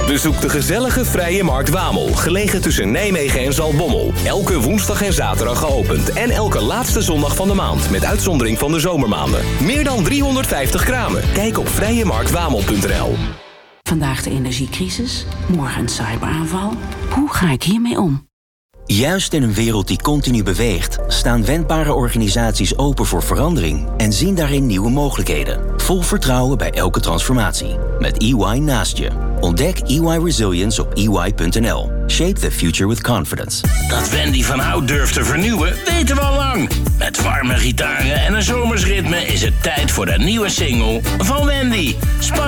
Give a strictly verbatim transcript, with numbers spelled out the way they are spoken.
Bezoek de gezellige Vrije Markt Wamel, gelegen tussen Nijmegen en Zaltbommel. Elke woensdag en zaterdag geopend en elke laatste zondag van de maand, met uitzondering van de zomermaanden. Meer dan driehonderdvijftig kramen. Kijk op vrije markt wamel punt n l. Vandaag de energiecrisis, morgen een cyberaanval. Hoe ga ik hiermee om? Juist in een wereld die continu beweegt, staan wendbare organisaties open voor verandering en zien daarin nieuwe mogelijkheden. Vol vertrouwen bij elke transformatie. Met E Y naast je. Ontdek E Y Resilience op e y punt n l. Shape the future with confidence. Dat Wendy van Hout durft te vernieuwen, weten we al lang. Met warme gitaren en een zomersritme is het tijd voor de nieuwe single van Wendy. Span